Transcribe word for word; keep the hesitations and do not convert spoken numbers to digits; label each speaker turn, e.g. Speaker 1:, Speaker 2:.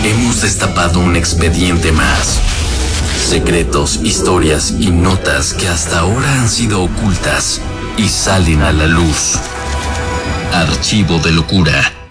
Speaker 1: Hemos destapado un expediente más. Secretos, historias y notas que hasta ahora han sido ocultas y salen a la luz. Archivo de Locura.